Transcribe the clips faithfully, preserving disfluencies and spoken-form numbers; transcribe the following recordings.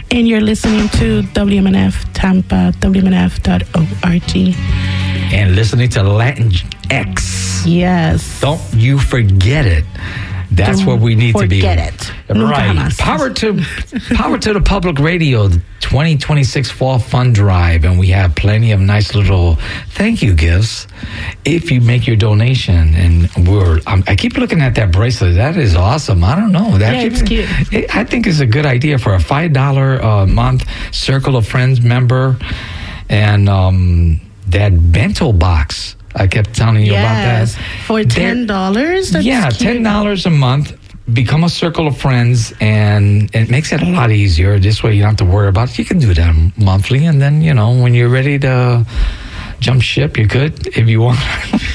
And you're listening to W M N F Tampa, W M N F dot org. And listening to Latin X. Yes. Don't you forget it. That's Don't where we need to be. Forget it. Right. Power to power to the public radio, twenty twenty-six Fall Fund Drive. And we have plenty of nice little thank you gifts if you make your donation. And we're um, I keep looking at that bracelet. That is awesome. I don't know. That yeah, keeps, it's cute. It, I think it's a good idea for a five dollars a month Circle of Friends member. And um, that bento box. I kept telling you yes, about that. For ten dollars? That's yeah, cute. ten dollars a month. Become a Circle of Friends, and it makes it a lot easier. This way you don't have to worry about it. You can do that monthly, and then, you know, when you're ready to jump ship, you could, if you want.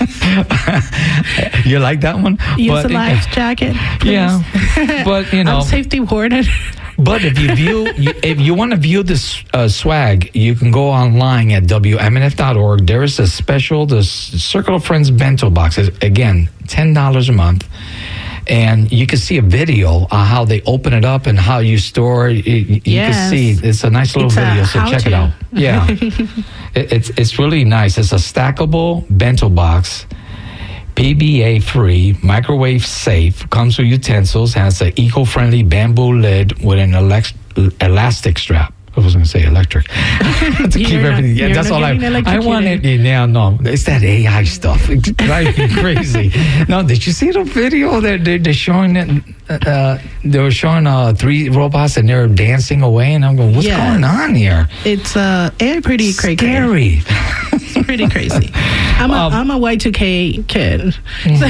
You like that one? Use but, a life jacket, please. Yeah, but, you know. I'm safety warded. But if you view, if you want to view this uh, swag, you can go online at W M N F dot org. There is a special, the Circle of Friends bento box. Again, ten dollars a month. And you can see a video on how they open it up and how you store it. You, you yes. can see it's a nice little it's video, so check to. it out. Yeah, it, it's it's really nice. It's a stackable bento box, P B A free, microwave safe, comes with utensils, has an eco-friendly bamboo lid with an elect- elastic strap. I was going to say electric. to keep You're everything. Not, Yeah, that's all I. I want it. Yeah, no, it's that A I stuff. It's driving me crazy. No, did you see the video? They're they're, they're showing it. Uh, they were showing uh, three robots and they're dancing away, and I'm going, what's yes. going on here? It's uh, pretty crazy. Scary. It's pretty crazy. I'm a, um, I'm a Y two K kid. Oh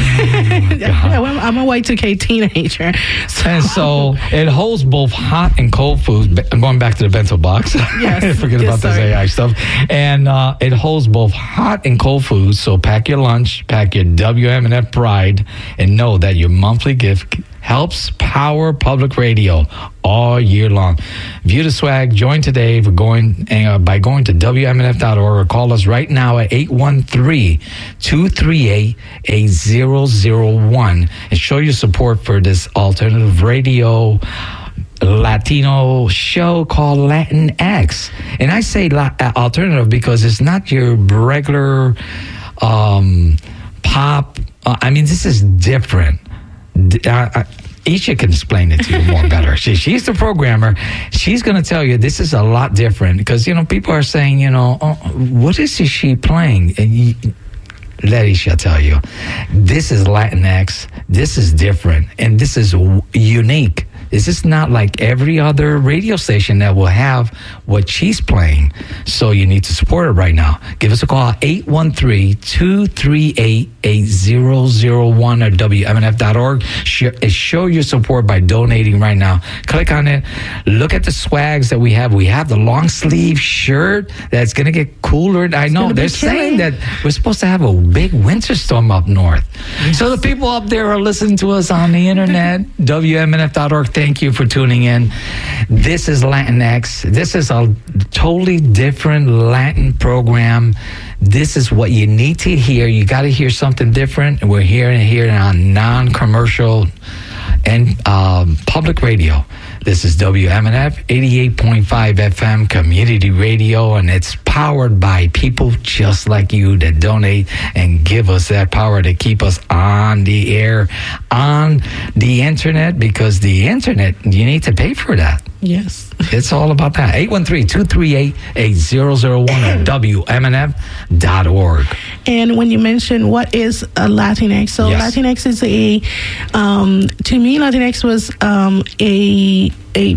I'm a Y two K teenager. So. And so it holds both hot and cold foods. I'm going back to the bento box. Yes. Forget yes, about sorry. this A I stuff. And uh, it holds both hot and cold foods. So pack your lunch, pack your W M N F pride, and know that your monthly gift helps power public radio all year long. View the swag. Join today for going uh, by going to W M N F dot org or call us right now at eight one three, two three eight, eight zero zero one and show your support for this alternative radio Latino show called Latin X. And I say la- alternative because it's not your regular um, pop. Uh, I mean, this is different. Uh, uh, Isha can explain it to you more better. She, she's the programmer. She's going to tell you this is a lot different because, you know, people are saying, you know, oh, what is she playing? And you, let Isha tell you. This is Latinx. This is different. And this is w- unique. This is not like every other radio station that will have what she's playing. So you need to support her right now. Give us a call, eight one three, two three eight, eight zero zero one or W M N F dot org. Show, show your support by donating right now. Click on it. Look at the swags that we have. We have the long sleeve shirt that's going to get cooler. I know they're saying that we're supposed to have a big winter storm up north. Yes. So the people up there are listening to us on the internet, W M N F dot org. Thank you for tuning in. This is Latinx. This is a totally different Latin program. This is what you need to hear. You got to hear something different. And we're hearing it here on non-commercial and um, public radio. This is W M N F eighty-eight point five F M community radio, and it's powered by people just like you that donate and give us that power to keep us on the air, on the internet, because the internet, you need to pay for that. Yes. It's all about that. eight one three, two three eight, eight zero zero one or W M N F dot org. And when you mention what is a Latinx, so yes. Latinx is a, um, to me, Latinx was um, a a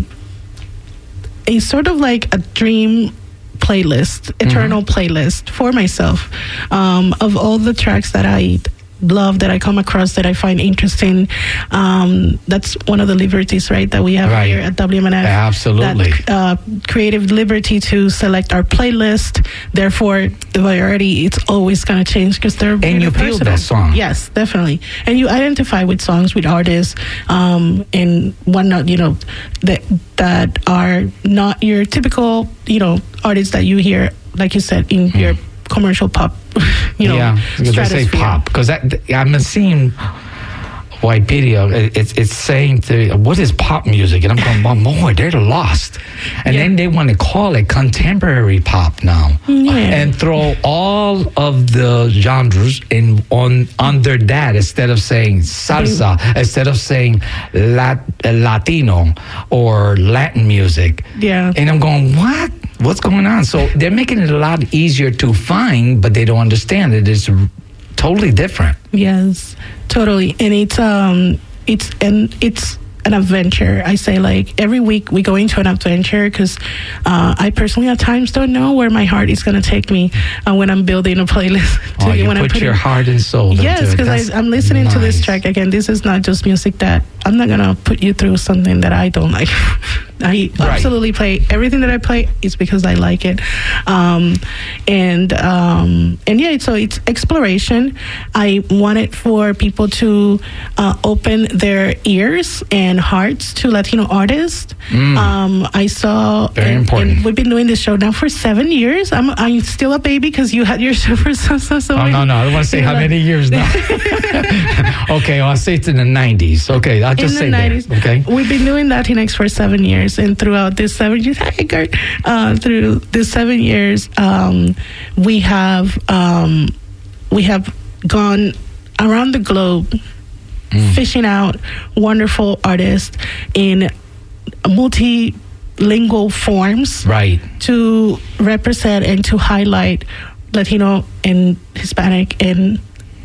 a sort of like a dream playlist, eternal mm-hmm. playlist for myself um, of all the tracks that I love, that I come across, that I find interesting. Um, that's one of the liberties, right, that we have right. here at W M N F. Absolutely. That, uh, creative liberty to select our playlist. Therefore, the variety, it's always going to change because they're and you feel that song. Yes, definitely. And you identify with songs, with artists, um, and whatnot, you know, that that are not your typical, you know, artists that you hear, like you said, in hmm. your commercial pop, you know, yeah, because they say pop. Because I'm seeing, Wikipedia, it, it's it's saying to, what is pop music? And I'm going, well, boy, they're lost. And yeah. then they want to call it contemporary pop now, yeah. and throw all of the genres in on under that instead of saying salsa, instead of saying lat, Latino or Latin music. Yeah. And I'm going, what? What's going on? So they're making it a lot easier to find, but they don't understand it. It's totally different. Yes, totally. And it's um it's and it's an adventure. I say, like, every week we go into an adventure because uh, I personally at times don't know where my heart is going to take me uh, when I'm building a playlist. To, oh, you when put I'm your heart and soul into it. Yes, because I'm listening nice. to this track. Again, this is not just music that I'm not going to put you through something that I don't like. I right. absolutely play everything that I play is because I like it, um, and um, and yeah. So it's exploration. I wanted for people to uh, open their ears and hearts to Latino artists. Mm. Um, I saw very and, important. And we've been doing this show now for seven years. I'm I'm still a baby because you had your show for so so so. Oh many, no no! I don't want to say how like, many years now. Okay, well, I'll say it's in the nineties. Okay, I'll just in say the nineties. There. Okay, we've been doing Latinx for seven years. And throughout this seven years, hey, Gert, uh, through this seven years, um, we have um, we have gone around the globe, mm. fishing out wonderful artists in multilingual forms, right, to represent and to highlight Latino and Hispanic and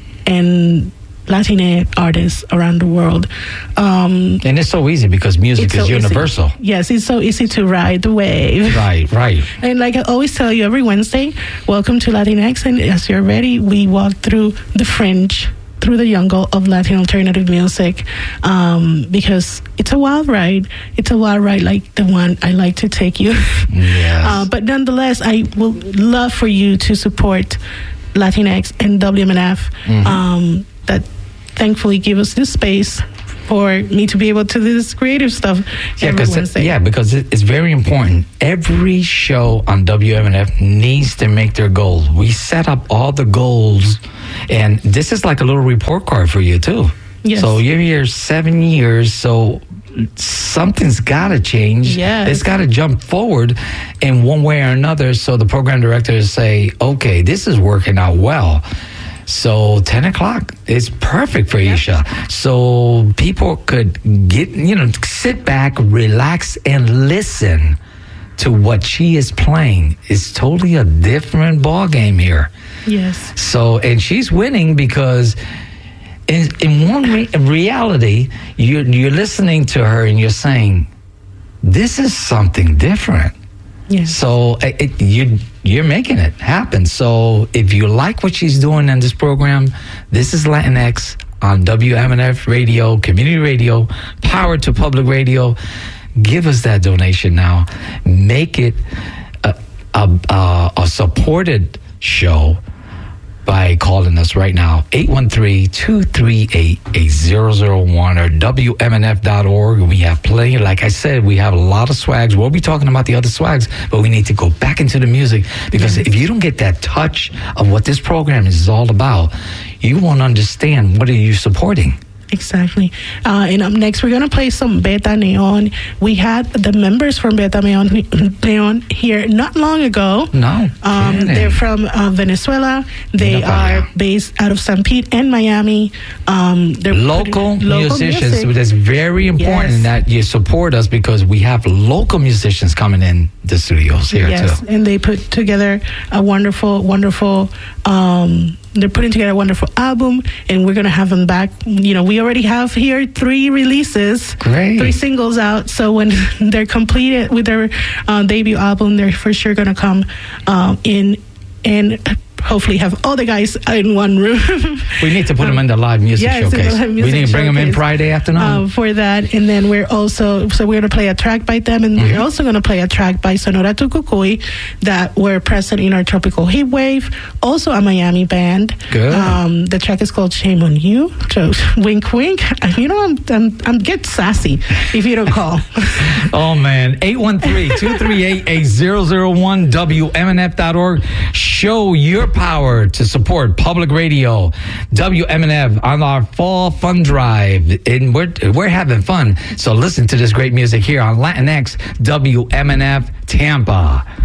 and Latina artists around the world. Um, and it's so easy because music is so universal. Easy. Yes, it's so easy to ride the wave. Right, right. And like I always tell you every Wednesday, welcome to Latinx. And as you're ready, we walk through the fringe, through the jungle of Latin alternative music, um, because it's a wild ride. It's a wild ride like the one I like to take you. Yes. Uh, but nonetheless, I would love for you to support Latinx and W M N F. Mm-hmm. Um, that thankfully give us this space for me to be able to do this creative stuff yeah, every Wednesday. Yeah, because it's very important. Every show on W M N F needs to make their goals. We set up all the goals, and this is like a little report card for you, too. Yes. So you're here seven years, so something's got to change. Yes. It's got to jump forward in one way or another, so the program directors say, okay, this is working out well. So ten o'clock is perfect for yep. Isha. So people could get, you know, sit back, relax, and listen to what she is playing. It's totally a different ball game here. Yes. So, and she's winning because in, in one re- reality, you're, you're listening to her and you're saying, this is something different. Yes. So it, you, you're making it happen. So if you like what she's doing in this program, this is Latinx on W M N F Radio, community radio, powered to public radio. Give us that donation now. Make it a, a, a, a supported show by calling us right now, eight one three, two three eight, eight zero zero one or W M N F dot org. We have plenty. Like I said, we have a lot of swags. We'll be talking about the other swags, but we need to go back into the music because yes. if you don't get that touch of what this program is all about, you won't understand what are you supporting. Exactly. Uh, and up next, we're going to play some Beta Neon. We had the members from Beta Neon, Neon here not long ago. No. Um, they're from uh, Venezuela. They are based out of Saint Pete and Miami. Um, they're local, local musicians. Music. That's very important yes. that you support us because we have local musicians coming in the studios here yes. too. And they put together a wonderful, wonderful... Um, they're putting together a wonderful album, and we're going to have them back. You know, we already have here three releases, Great. three singles out. So when they're completed with their uh, debut album, they're for sure going to come um, in and hopefully have all the guys in one room. We need to put um, them in the live music yes, showcase. Live music we need to bring showcase, them in Friday afternoon. Uh, for that. And then we're also, so we're going to play a track by them, and mm-hmm. we're also going to play a track by Sonora Tucucuy that were present in our Tropical Heat Wave, also a Miami band. Good. Um, the track is called Shame on You. So wink, wink. You know, I'm, I'm, I'm get sassy if you don't call. Oh, man. eight one three, two three eight, eight zero zero one, W M N F dot org. Show your power. power to support public radio, W M N F, on our fall fun drive. And we're, we're having fun. So listen to this great music here on Latinx W M N F Tampa.